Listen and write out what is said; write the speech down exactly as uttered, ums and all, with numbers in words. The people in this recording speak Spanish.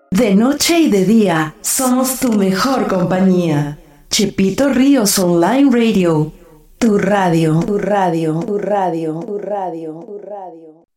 De noche y de día, somos tu mejor compañía. Chepito Ríos Online Radio. Tu radio, tu radio, tu radio, tu radio, tu radio.